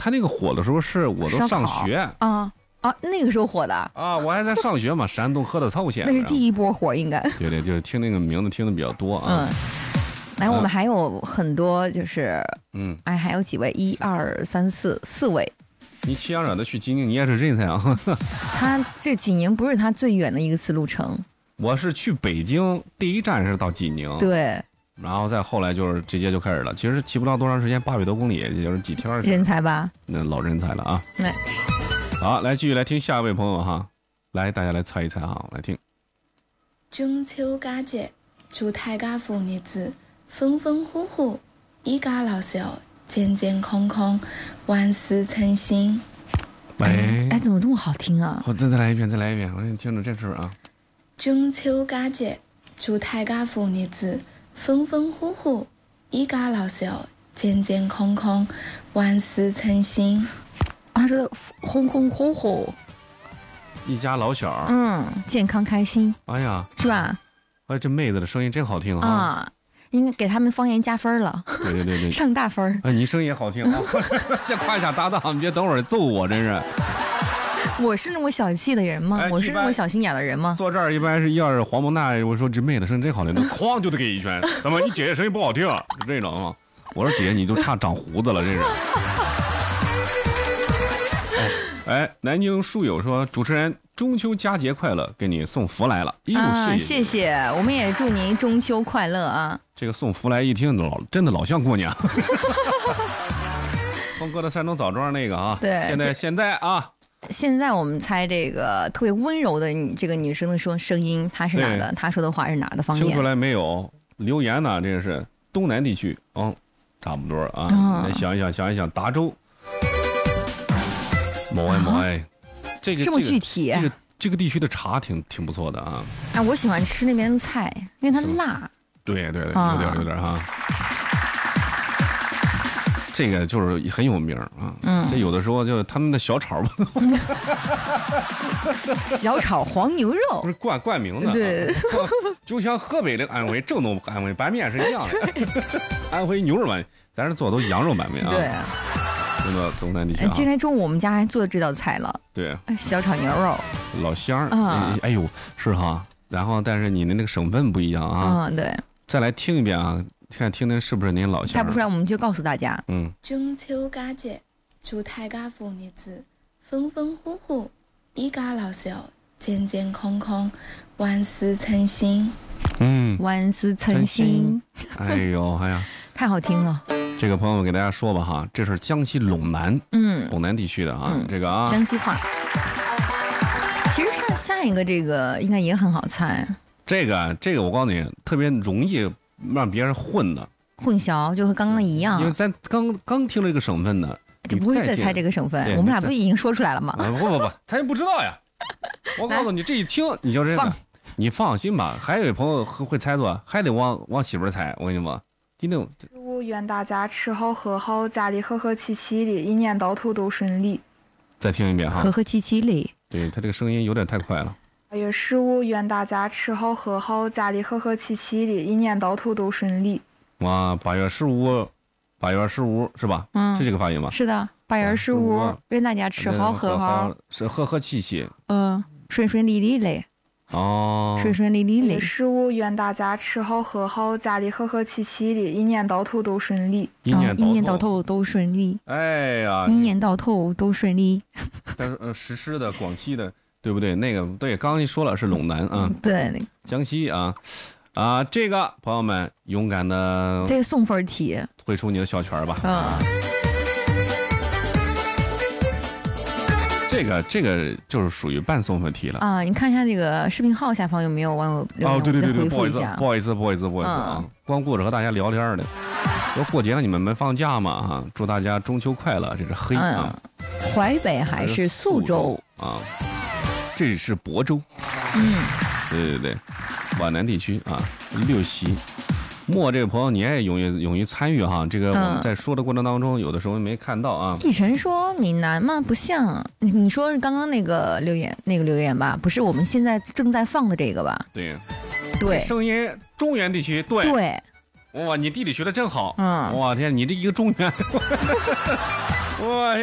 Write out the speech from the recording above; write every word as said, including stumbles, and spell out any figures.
他那个火的时候是我都上学啊啊，那个时候火的啊，我还在上学嘛，山东菏泽曹县， 那是第一波火，应该。 对对，就是听那个名字听的比较多啊。 嗯，来，我们还有很多，就是嗯， 哎，还有几位，一二三四四位。 你骑羊惹的去济宁，你也是人才啊！ 他这济宁不是他最远的一次路程。 我是去北京，第一站是到济宁， 对， 然后再后来就是直接就开始了。其实骑不到多长时间，八百多公里，也就是几天。 人才吧？ 那老人才了啊！ 来， 好，来继续来听下一位朋友哈，来大家来猜一猜哈，来听。 中秋佳节，祝大家父日子风风火火，一家老小健健康康，万事称心。 喂， 哎，怎么这么好听啊？ 好，再再来一遍，再来一遍，我给你听着这事儿啊。 中秋佳节，祝大家父日子风风火火，一家老小健健康康，万事称心。 他说的红红火火， 一家老小， 嗯，健康开心。 哎呀， 是吧？ 哎，这妹子的声音真好听啊！ 啊，应该给他们方言加分了。 对对对对， 上大分。 哎，你声音也好听啊！先夸一下搭档，你别等会儿揍我，真是。 我是那么小气的人吗？ 哎、 我是那么小心眼的人吗？ 坐这儿一般是要是黄蒙娜，我说这妹子声音真好听，那哐就得给一拳。怎么你姐姐声音不好听？这种啊，我说姐姐你就差长胡子了，真是。哎，南京书友说，主持人中秋佳节快乐，给你送福来了。哎呦， 啊、 谢谢谢，我们也祝您中秋快乐啊！ 这个送福来一听老真的老像姑娘。峰哥的山东枣庄那个啊， 对， 现在现在啊， 现在我们猜这个特别温柔的这个女生的说声音，她是哪的？她说的话是哪的方言？ 听出来没有？留言呢？这是东南地区，嗯，差不多啊。 嗯、 来想一想，想一想，达州。某爱某爱，这个这么具体， 这个这个地区的茶挺挺不错的啊。 啊，我喜欢吃那边的菜，因为它辣。 对对对，有点有点哈。这个就是很有名啊。嗯。这有的时候就他们的小炒， 小炒黄牛肉不是冠冠名的， 对， 就像河北的安徽正宗安徽拌面是一样的。安徽牛肉拌面，咱这做的都羊肉拌面啊。 对。 真的东南地区、啊。 今天中午我们家还做这道菜了。 对， 小炒牛肉， 老乡啊、 嗯，哎呦，是哈。然后，但是你的那个省份不一样啊。 嗯，对。 再来听一遍啊，看听听是不是您老乡。 猜不出来，我们就告诉大家。 嗯。 中秋佳节，祝大家父日子风风火火，一家老小健健康康，万事称心。 嗯， 万事称心。 哎呦，哎呀， 太好听了。 这个朋友给大家说吧哈，这是江西陇南，嗯，陇南地区的啊，嗯、这个啊， 江西话。其实下下一个这个应该也很好猜。 这个这个我告诉你，特别容易让别人混的， 混淆就和刚刚一样。 因为咱刚刚听了这个省份的， 就不会再猜这个省份。我们俩不已经说出来了吗？ 不不不，他也不知道呀。我告诉你，这一听你就认了。你放心吧，还有朋友会猜错，还得往往媳妇儿猜。我跟你说。今天我愿大家吃好喝好，家里和和气气的，一年到头都顺利。 再听一遍哈， 和和气气的。 对他这个声音有点太快了。 八月十五，愿大家吃好喝好，家里和和气气的，一年到头都顺利。 哇，八月十五，八月十五是吧？嗯，是这个发音吗？ 是的，八月十五，愿大家吃好喝好， 是和和气气。 嗯，顺顺利利的。 哦， 顺顺利利的。 十五，愿大家吃好喝好，家里和和气气的，一年到头都顺利。 一年一年到头都顺利。 哎呀， 一年到头都顺利。 但是呃，实施的广西的，对不对？那个对，刚刚说了是陇南啊， 对， 江西啊啊，这个朋友们勇敢的， 这个送分题， 绘出你的小圈吧。 嗯。 这个这个就是属于半送分题了啊！你看一下这个视频号下方有没有网友留言？ 哦，对对对对， 不好意思，不好意思，不好意思，不好意思啊！嗯、光顾着和大家聊天的，都过节了，你们没放假嘛？哈，祝大家中秋快乐！这是黑啊， 嗯、淮北还是宿州啊？这是亳州， 嗯， 对对对，皖南地区啊，六席。莫这个朋友，你也勇于勇于参与哈，这个我们在说的过程当中，嗯、有的时候没看到啊。 奕晨说闽南嘛不像，你你说是刚刚那个留言那个留言吧？不是我们现在正在放的这个吧？ 对， 对， 声音中原地区，对对， 哇，你地理学的真好， 嗯， 哇天，你这一个中原，哇。